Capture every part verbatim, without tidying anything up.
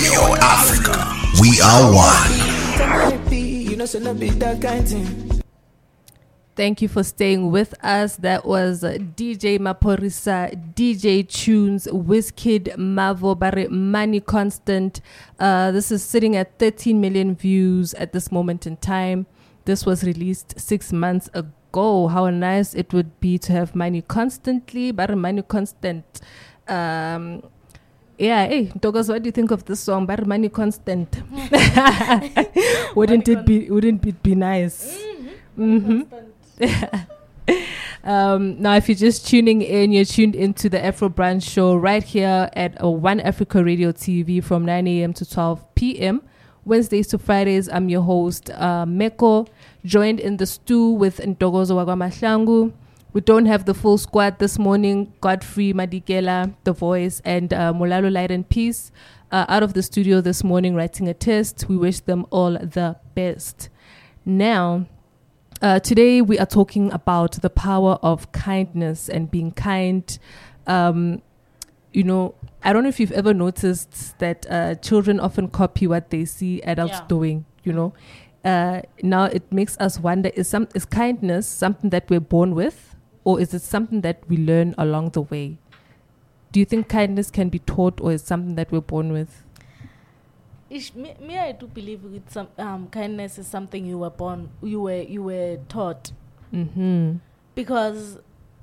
Radio Africa. We are one. Thank you for staying with us. That was uh, D J Maphorisa, D J Tunes, Wizkid, Mavo, Bare, Money Constant. Uh, this is sitting at thirteen million views at this moment in time. This was released six months ago. How nice it would be to have money constantly. Bare, Money Constant. Um, yeah, hey, Togas, what do you think of this song? Bare, Money Constant. wouldn't money it be? Wouldn't it be nice? Mm-hmm. Mm-hmm. um, now, if you're just tuning in, you're tuned into the Afro Brunch Show right here at uh, One Africa Radio T V from nine a.m. to twelve p.m. Wednesdays to Fridays. I'm your host, uh, Meko, joined in the stew with Ntokozo Wagwamahlangu. We don't have the full squad this morning. Godfrey Madikela, The Voice, and uh, Mulalo Light and Peace uh, out of the studio this morning writing a test. We wish them all the best. Now, Uh, today we are talking about the power of kindness and being kind. Um, you know, I don't know if you've ever noticed that uh, children often copy what they see adults yeah. doing, you know. Uh, now it makes us wonder, is some is kindness something that we're born with, or is it something that we learn along the way? Do you think kindness can be taught, or is something that we're born with? Ish, me, me, I do believe with some um, kindness is something you were born, you were you were taught. Mm-hmm. Because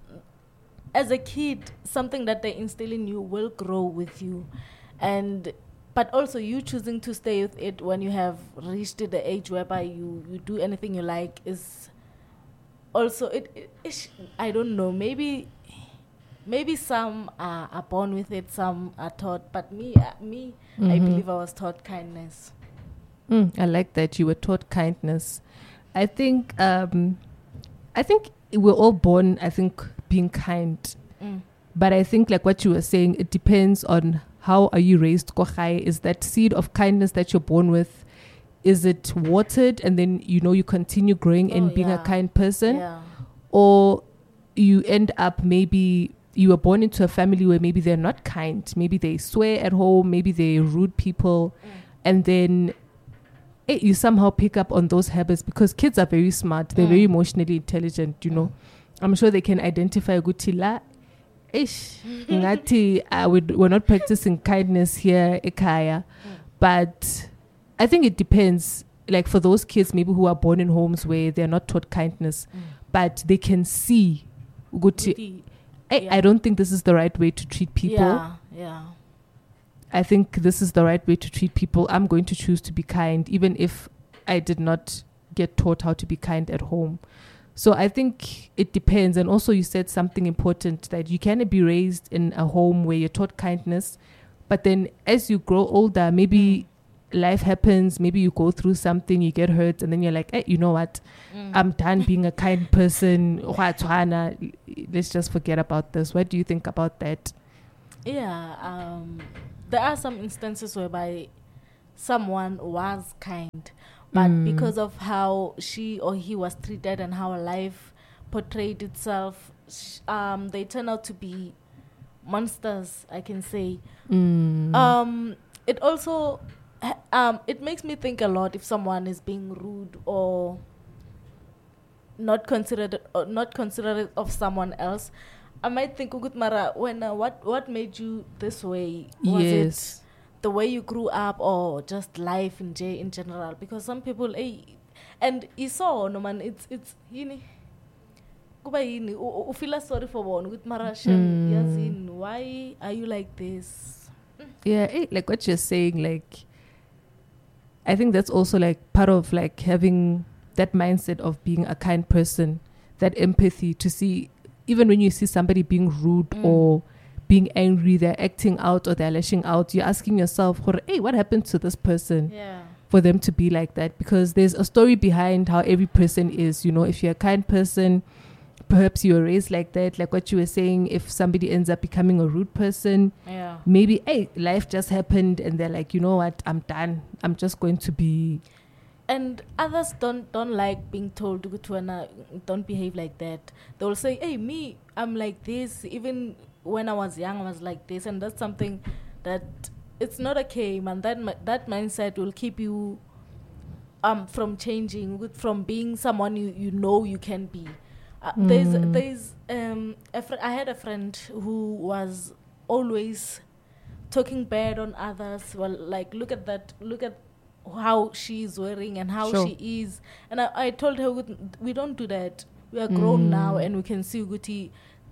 as a kid, something that they instill in you will grow with you, and but also you choosing to stay with it when you have reached the age whereby you, you do anything you like is also it. it ish, I don't know. Maybe. Maybe some are, are born with it, some are taught. But me, uh, me, mm-hmm. I believe I was taught kindness. Mm, I like that you were taught kindness. I think, um, I think we're all born, I think, being kind. Mm. But I think, like what you were saying, it depends on how are you raised. Kohai, is that seed of kindness that you're born with, is it watered and then you know you continue growing oh, and being yeah. a kind person, yeah. or you end up maybe. You were born into a family where maybe they're not kind. Maybe they swear at home. Maybe they rude people. Mm. And then eh, you somehow pick up on those habits because kids are very smart. They're mm. very emotionally intelligent, you mm. know. I'm sure they can identify gutila. Ish, ngati, uh, we're not practicing kindness here, ekaya. Mm. But I think it depends. Like for those kids maybe who are born in homes where they're not taught kindness, mm. but they can see guti. I, yeah. I don't think this is the right way to treat people. Yeah, yeah. I think this is the right way to treat people. I'm going to choose to be kind, even if I did not get taught how to be kind at home. So I think it depends. And also you said something important, that you can be raised in a home where you're taught kindness, but then as you grow older, maybe mm. life happens, maybe you go through something, you get hurt, and then you're like, hey, you know what? Mm. I'm done being a kind person. Let's just forget about this. What do you think about that? Yeah, um, there are some instances whereby someone was kind, but mm. because of how she or he was treated and how life portrayed itself, sh- um, they turn out to be monsters, I can say. Mm. Um, it also... Um, it makes me think a lot if someone is being rude or not considered or not considerate of someone else. I might think, Ugut Mara, when uh, what what made you this way? Was yes. it the way you grew up or just life in J in general? Because some people, hey, and you saw no man, it's it's you know, feel sorry for one. Ugut Mara, Yazin, why are you like this? Yeah, hey, like what you're saying, like. I think that's also like part of like having that mindset of being a kind person, that empathy to see, even when you see somebody being rude mm. or being angry, they're acting out or they're lashing out, you're asking yourself, hey, what happened to this person yeah. for them to be like that? Because there's a story behind how every person is, you know, if you're a kind person, perhaps you were raised like that, like what you were saying, if somebody ends up becoming a rude person, yeah. maybe, hey, life just happened and they're like, you know what, I'm done. I'm just going to be... And others don't don't like being told, don't behave like that. They'll say, hey, me, I'm like this. Even when I was young, I was like this. And that's something that it's not okay, man. That mi- that mindset will keep you um from changing, with- from being someone you, you know you can be. Uh, There's Mm. there's um a fr- I had a friend who was always talking bad on others. Well, like look at that, look at how she's wearing and how Sure. she is. And I, I told her, "We- we don't do that. We are grown now, Mm. and we can see Guti.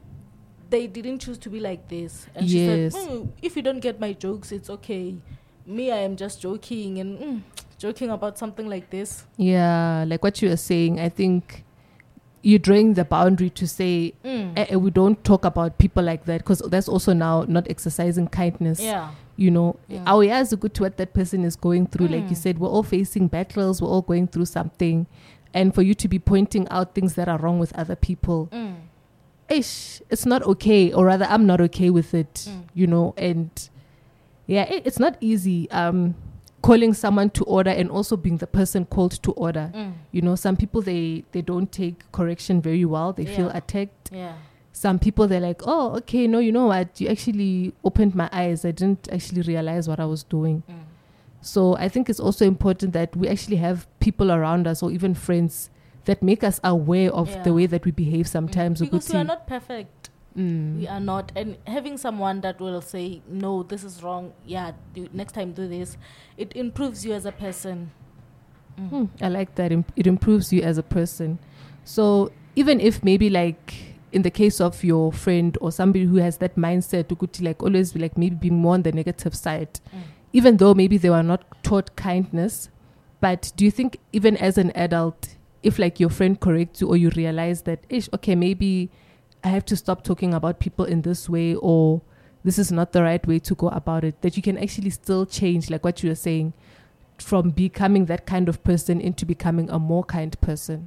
They didn't choose to be like this." And Yes. she said, "Mm, if you don't get my jokes, it's okay. Me, I am just joking and mm, joking about something like this." Yeah, like what you were saying, I think you're drawing the boundary to say Mm. eh, eh, we don't talk about people like that, because that's also now not exercising kindness. Yeah. You know, Yeah. our ears are good to what that person is going through. Like you Mm. said, we're all facing battles, we're all going through something. And for you to be pointing out things that are wrong with other people, Mm. ish, it's not okay, or rather, I'm not okay with it, Mm. you know. And yeah, it, it's not easy um, calling someone to order and also being the person called to order. Mm. You know, some people, they, they don't take correction very well, they feel Yeah. attacked. Yeah. Some people, they're like, oh, okay, no, you know what? You actually opened my eyes. I didn't actually realize what I was doing. Mm. So I think it's also important that we actually have people around us, or even friends, that make us aware of Yeah. the way that we behave sometimes. Mm. Because we are Ukuthi- not perfect. Mm. We are not. And having someone that will say, "No, this is wrong. Yeah, do, next time do this," it improves you as a person. Mm. Hmm, I like that. Im- It improves you as a person. So even if maybe like in the case of your friend or somebody who has that mindset to go to like always be like maybe be more on the negative side, Mm. even though maybe they were not taught kindness, but do you think even as an adult, if like your friend corrects you or you realize that, ish, okay, maybe I have to stop talking about people in this way, or this is not the right way to go about it, that you can actually still change, like what you were saying, from becoming that kind of person into becoming a more kind person?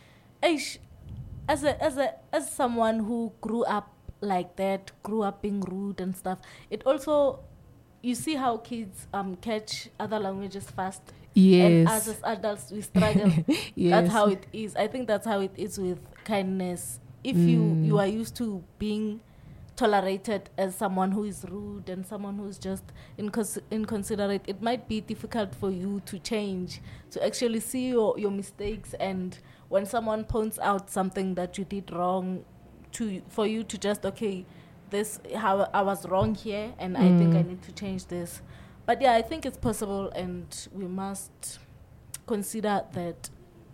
Eish, as a as a as someone who grew up like that, grew up being rude and stuff, it also, you see how kids um catch other languages fast. And us Yes. as adults, we struggle. Yes. That's how it is. I think that's how it is with kindness. If you Mm. you are used to being tolerated as someone who is rude and someone who's just incons- inconsiderate, it might be difficult for you to change, to actually see your, your mistakes, and when someone points out something that you did wrong, to for you to just, okay, this how I was wrong here, and I think I Mm. need to change this. But yeah, I think it's possible, and we must consider that.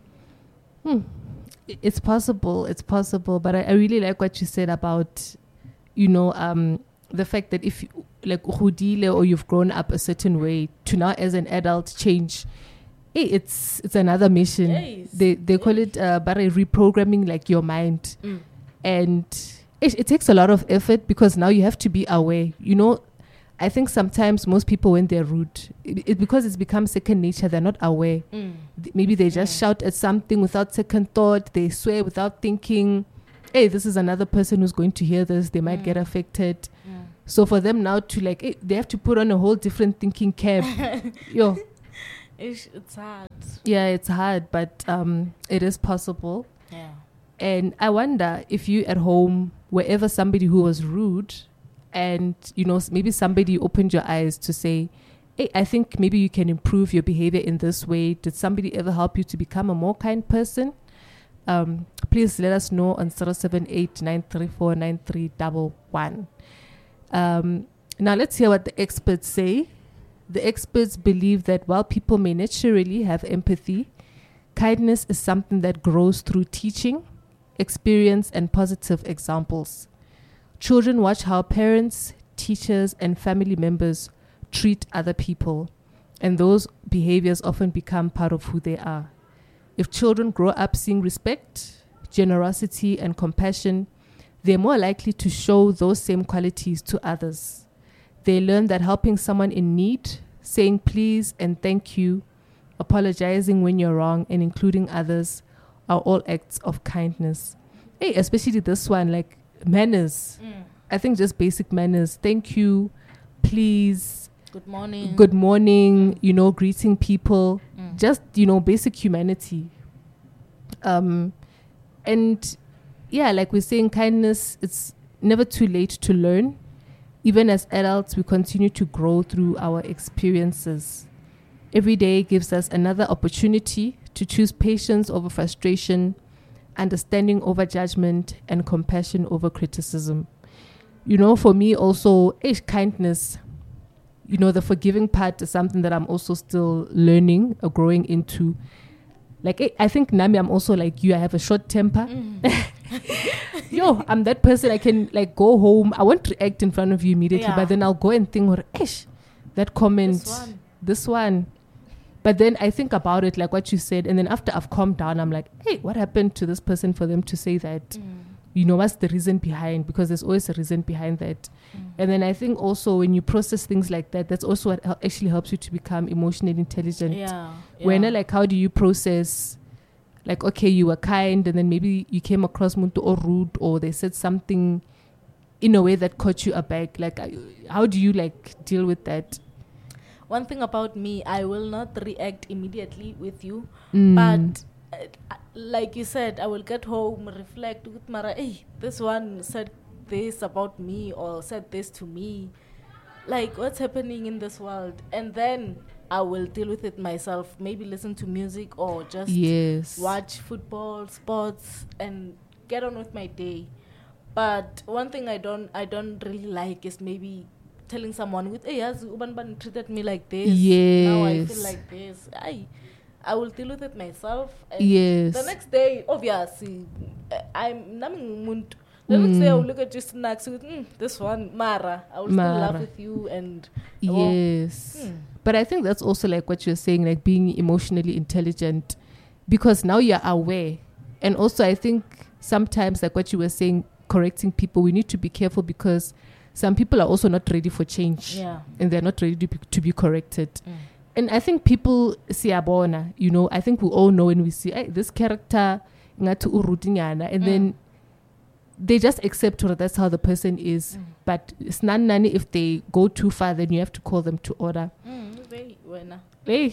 Hmm. I- It's possible. It's possible. But I, I really like what you said about, you know, um, the fact that if you, like Hudile, or you've grown up a certain way, to now as an adult change, hey, it's it's another mission. Yes. They they call it uh, but reprogramming like your mind, Mm. and it, it takes a lot of effort, because now you have to be aware. You know, I think sometimes most people, when they're rude, it, it because it's become second nature, they're not aware. Mm. Th- maybe they just Mm. shout at something without second thought, they swear without thinking, hey, this is another person who's going to hear this, they might Mm. get affected. Mm. So for them now to like, eh, they have to put on a whole different thinking cap. Yo, Ish, it's hard. yeah, it's hard, but um, it is possible. Yeah. And I wonder if you at home, wherever somebody who was rude, and you know, s- maybe somebody opened your eyes to say, hey, I think maybe you can improve your behavior in this way. Did somebody ever help you to become a more kind person? Um, please let us know on zero seven eight nine three four nine three one one. Um, now let's hear what the experts say. The experts believe that while people may naturally have empathy, kindness is something that grows through teaching, experience, and positive examples. Children watch how parents, teachers, and family members treat other people, and those behaviors often become part of who they are. If children grow up seeing respect, generosity, and compassion, they're more likely to show those same qualities to others. They learn that helping someone in need, saying please and thank you, apologizing when you're wrong, and including others are all acts of kindness. Hey, especially this one, like manners. Mm. I think just basic manners. Thank you, please, Good morning. good morning, you know, greeting people. Mm. Just, you know, basic humanity. Um, and yeah, like we're saying, kindness, it's never too late to learn. Even as adults, we continue to grow through our experiences. Every day gives us another opportunity to choose patience over frustration, understanding over judgment, and compassion over criticism. You know, for me also, eh, kindness, you know, the forgiving part is something that I'm also still learning or growing into. Like, eh, I think, Nami, I'm also like you. I have a short temper. Mm. Yo, I'm that person. I can like go home. I won't react in front of you immediately, yeah. but then I'll go and think, Ish, that comment, this one. this one. But then I think about it, like what you said, and then after I've calmed down, I'm like, hey, what happened to this person for them to say that? Mm. You know, what's the reason behind? Because there's always a reason behind that. Mm. And then I think also when you process things like that, that's also what hel- actually helps you to become emotionally intelligent. Yeah. yeah. When like, how do you process, like, okay, you were kind, and then maybe you came across muntu or rude, or they said something in a way that caught you aback. Like, how do you like deal with that? One thing about me, I will not react immediately with you, mm. but uh, like you said, I will get home, reflect with Mara, hey, this one said this about me or said this to me. Like, what's happening in this world? And then I will deal with it myself. Maybe listen to music or just yes. watch football, sports, and get on with my day. But one thing I don't, I don't really like is maybe telling someone with, hey, as Uban treated me like this, yes. now I feel like this. I, I will deal with it myself. And yes. the next day, obviously, I'm naming the next day I will look at you snacks with mm, this one, Mara. I will Mara. still laugh with you and yes. Oh, hmm. But I think that's also like what you're saying, like being emotionally intelligent, because now you're aware. And also I think sometimes like what you were saying, correcting people, we need to be careful because some people are also not ready for change, yeah. and they're not ready to be, to be corrected. Mm. And I think people see abona, you know, I think we all know when we see hey, this character, and mm. then they just accept her, that's how the person is. Mm. But it's not nani if they go too far, then you have to call them to order. Mm, hey.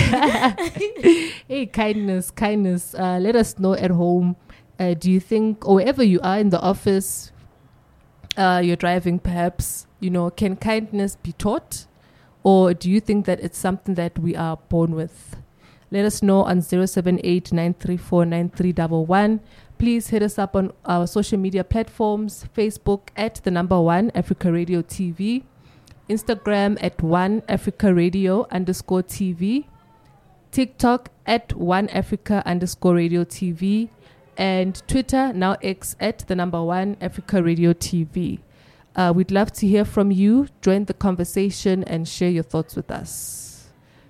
hey, kindness, kindness. Uh, let us know at home. Uh, do you think, or wherever you are in the office, uh, you're driving perhaps, you know, can kindness be taught? Or do you think that it's something that we are born with? Let us know on zero seven eight nine three four nine three one one. Please hit us up on our social media platforms, Facebook at the number one Africa Radio T V, Instagram at one Africa Radio underscore T V, TikTok at one Africa underscore Radio T V, and Twitter, now X, at the number one Africa Radio T V. Uh, we'd love to hear from you. Join the conversation and share your thoughts with us.